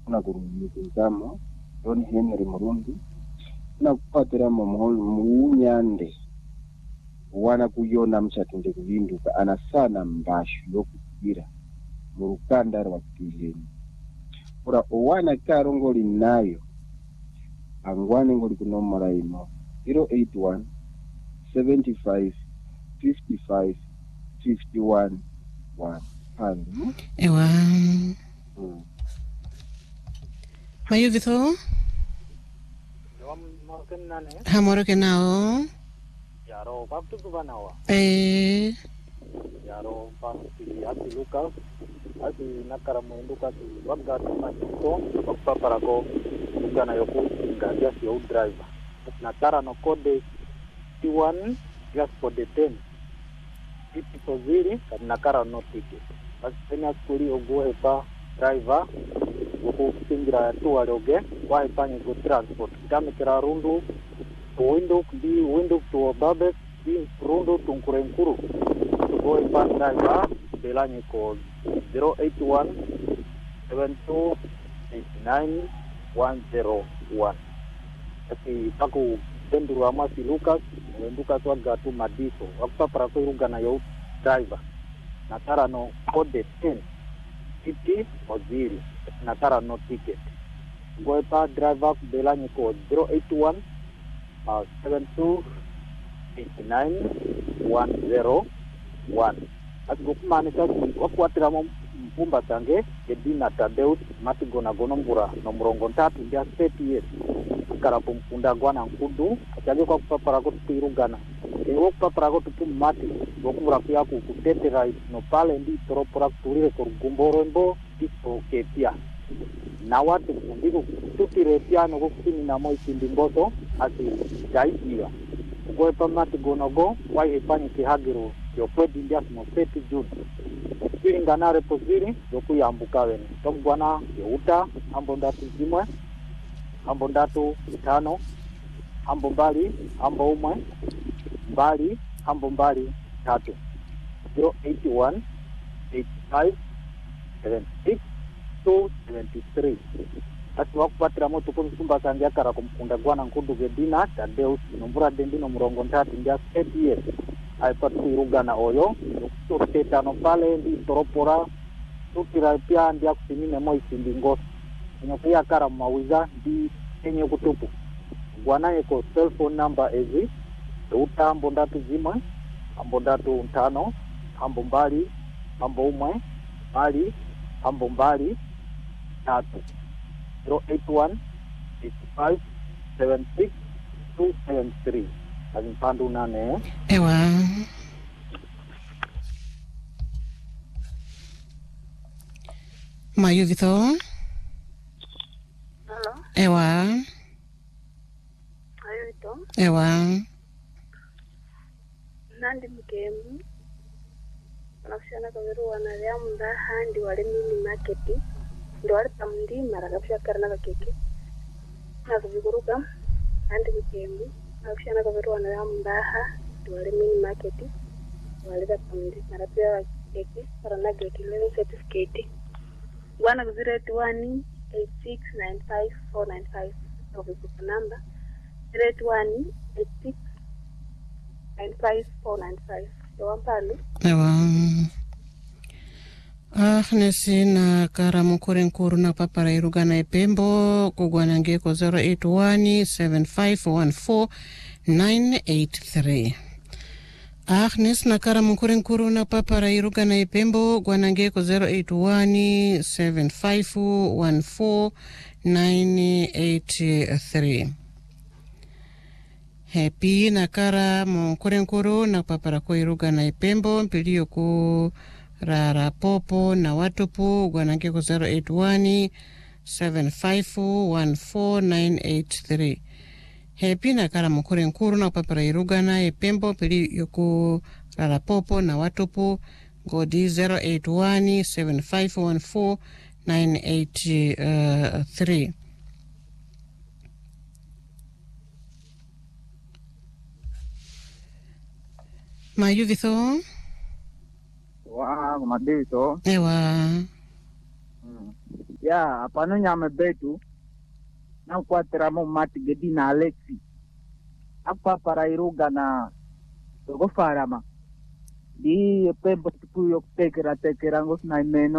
kuna kurumikizamo John Henry Murundi na kupatira munyande wana kuyona mchatinde kuvinduka anasana mbashu yokugira mu rukanda rwa kijeni ora owana karongoli nayo angwane ngoli kunomora ino 081 75 55 51 1 handi ewa mayuvitho hamoroke nao yaro baktu kubanawa yaro pasti ati Lucas ati nakara muenduka tu waga tumato bakpaparago kana yoku ngaja sio driver nakara no code T1 just for the 10 tipozili nakara no ticket asenya skuli ogoe pa driver woku singira tu aloge wa ipanye go transport tamikira rundu window to babe di rundu tunkurenkuru go ipa driver belanye ko 081 72 89 101 ati taku tenduru amasi Lucas waga tu madiso wakupapara ko irugana yo driver natara no code 10 50 ozili natara no ticket go ipa driver belanye ko 081 72 89 101 asgokumane kasi wakwatira mpumba tange edina Tadeus matigona gonombura no murongo 3 ndia 30 years karapo mpunda gwana nkudu achage kwa kupapara ko tirugana ewo kupapara ko tumati gokumura pia ku kutetera no pale ndi toropora turire ko gumborombo tipo kepia na watu ndiko tutire pia no kusini na moi kindimboto ati jaidia go pamati gonogo wai epanye kihagiro yo kwedi ndia mo 30 June kiringana reposiri yoku yambukawe tom bwana yeuta ambo ndatu zimwe ambo ndatu 5 ambo mbali ambo umwe mbali ambo mbali 3 081 85 76 273 aswa kupatira moto kumsumba kangia kara kumkunda gwana nkudu gedina Tadeus nombura dendino murongo 3 ndia 30 years aipatu irugana oyo tuteta no pale ndi toropora tutira pia ndia kusimine moi sindingo nyokuya kara mawiza ndi enye kutupu gwana yeko cell phone number ezi uta ambo ndatu zimwe ambo ndatu 5 ambo mbali ambo umwe mbali ambo mbali 3 081 85 76 273 azimpandu nane ewa mayuvitho hello ewa ayuto ewa nandi mkemu nakishana kabiru wanalea munda handi wale mini market ndo wale tamndi mara kabisha karna kakeke nakubiguruka nandi mkemu nakishana kabiru wanalea munda ndo wale mini market wale tamndi mara pia kakeke para na gate level certificate 101 8695495 office number 08186955495 Wampalo ewa nesi na karamu kurenkuru na papara irugana epembo kugwanange ko 0817514 nesi na karamu kurenkuru na papara irugana epembo gwanange ko 0817514 Happy na kara mkurenkuru na papara ko irugana epembo mpilio ku rara popo na watupu gwanange ko 0817514 Happy na kara mkurenkuru na papara irugana epembo mpilio ku rara popo na watupu godi 0817514 Mayuvitho wa madito ewa ya apano nyame betu na kuatiramo mati gedi na Alexi apa para iruga na togo farama di pempo tuku yok tekera ngos na imeno